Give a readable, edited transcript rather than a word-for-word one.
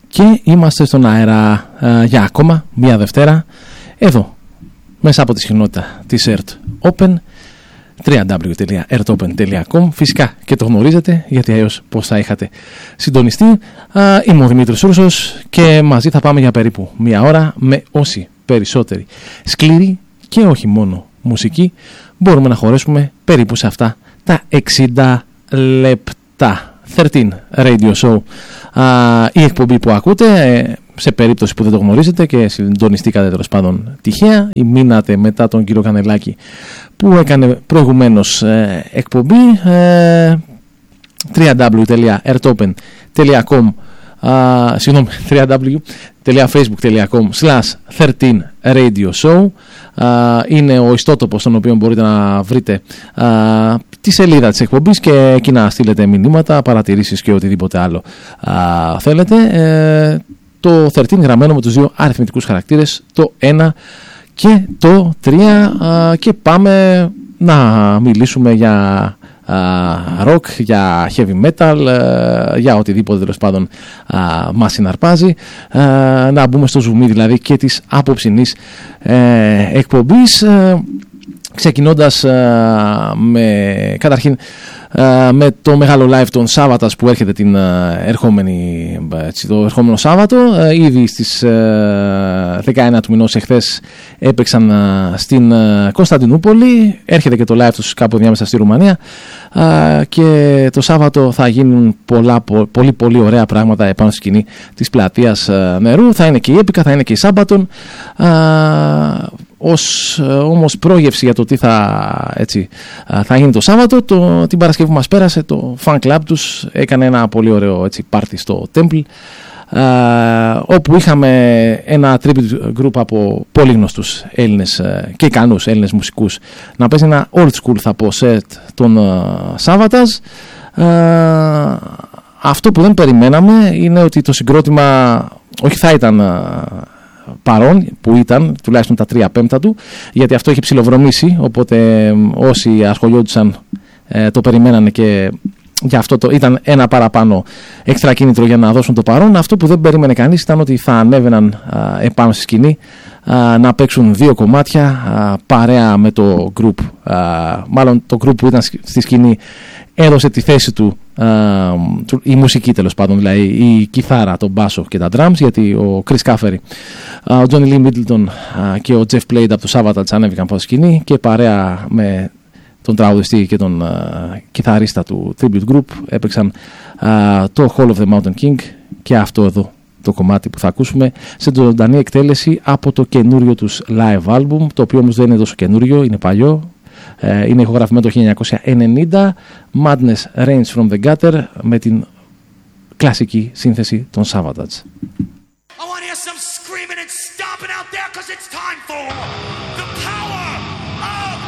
και είμαστε στον αέρα για ακόμα μία Δευτέρα εδώ μέσα από τη συχνότητα της ERT Open, www.ertopen.com. Φυσικά και το γνωρίζετε, γιατί αλλιώς πώς θα είχατε συντονιστεί. Είμαι ο Δημήτρης Ρούσος και μαζί θα πάμε για περίπου μία ώρα με όση περισσότερη σκληρή και όχι μόνο μουσική μπορούμε να χωρέσουμε περίπου σε αυτά τα 60 λεπτά. 13 Radio Show, η εκπομπή που ακούτε, σε περίπτωση που δεν το γνωρίζετε και συντονιστήκατε τέλος πάντων τυχαία ή μείνατε μετά τον κύριο Κανελάκη που έκανε προηγουμένως εκπομπή, www.ertopen.com, www.facebook.com/13radioshow είναι ο ιστότοπος στον οποίο μπορείτε να βρείτε τη σελίδα της εκπομπής και εκεί να στείλετε μηνύματα, παρατηρήσεις και οτιδήποτε άλλο θέλετε. Το 13 γραμμένο με τους δύο αριθμητικούς χαρακτήρες, το 1 και το 3, και πάμε να μιλήσουμε για rock, για heavy metal, για οτιδήποτε τέλος πάντων μας συναρπάζει, να μπούμε στο ζουμί δηλαδή και της απόψινής εκπομπής, ξεκινώντας καταρχήν με το μεγάλο live των Σάββατας που έρχεται το ερχόμενο Σάββατο. Ήδη στις 19 του μηνός εχθές έπαιξαν στην Κωνσταντινούπολη. Έρχεται και το live τους κάπου διάμεσα στη Ρουμανία και το Σάββατο θα γίνουν πολύ ωραία πράγματα επάνω στη σκηνή της Πλατείας Νερού. Θα είναι και η Έπικα, θα είναι και η Σάμπατον. Όμως πρόγευση για το τι θα γίνει το Σάββατο, την Παρασκευή που μας πέρασε, το fan club τους έκανε ένα πολύ ωραίο πάρτι στο Temple, όπου είχαμε ένα tribute group από πολύ γνωστούς Έλληνες και ικανούς Έλληνες μουσικούς να παίζει ένα old school θα πω set τον Σάββατας. Αυτό που δεν περιμέναμε είναι ότι το συγκρότημα όχι θα ήταν παρόν, που ήταν τουλάχιστον τα 3/5 του, γιατί αυτό είχε ψιλοβρωμίσει, οπότε όσοι ασχολιόντουσαν το περιμένανε και γι' αυτό ήταν ένα παραπάνω έξτρα κίνητρο για να δώσουν το παρόν. Αυτό που δεν περίμενε κανείς ήταν ότι θα ανέβαιναν επάνω στη σκηνή να παίξουν δύο κομμάτια παρέα με το group, μάλλον το group που ήταν στη σκηνή έδωσε τη θέση του η μουσική τέλος πάντων, δηλαδή η κιθάρα, τον μπάσο και τα drums, γιατί ο Chris Caffery, ο Johnny Lee Middleton και ο Jeff Plate από το Savatage ανέβηκαν από τη σκηνή και παρέα με τον τραγουδιστή και τον κιθαρίστα του tribute group έπαιξαν το Hall of the Mountain King και αυτό εδώ το κομμάτι που θα ακούσουμε σε ζωντανή εκτέλεση από το καινούριο τους live album, το οποίο όμως δεν είναι τόσο καινούριο, είναι παλιό. Είναι ηχογραφημένο το 1990, Madness Reigns from the Gutter, με την κλασική σύνθεση των Savatage. Stomping out there, 'cause it's time for the power of